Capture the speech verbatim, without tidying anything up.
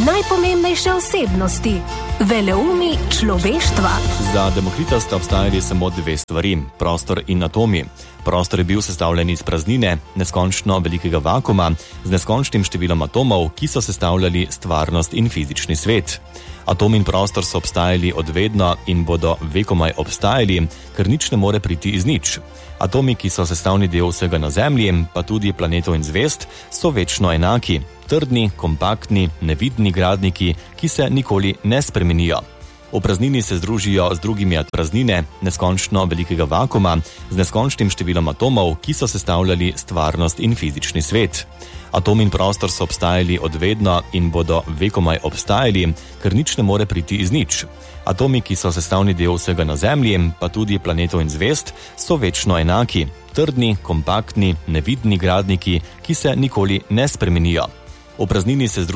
najpomembnejše osebnosti, veleumi človeštva. Za Demokrita sta obstajali samo dve stvari, prostor in atomi. Prostor je bil sestavljen iz praznine, neskončno velikega vakuma, z neskončnim številom atomov, ki so sestavljali stvarnost in fizični svet. Atom in prostor so obstajali odvedno in bodo vekomaj obstajali, ker nič ne more priti iz nič. Atomi, ki so sestavni del vsega na Zemlji, pa tudi planetov in zvezd, so večno enaki, trdni, kompaktni, nevidni gradniki, ki se nikoli ne spremenijo. V praznini se združijo z drugimi od praznine, neskončno velikega vakuma, z neskončnim številom atomov, ki so sestavljali stvarnost in fizični svet. Atom in prostor so obstajali odvedno in bodo vekomaj obstajali, ker nič ne more priti iz nič. Atomi, ki so sestavni del vsega na Zemlji, pa tudi planetov in zvezd, so večno enaki, trdni, kompaktni, nevidni gradniki, ki se nikoli ne spremenijo. V praznini se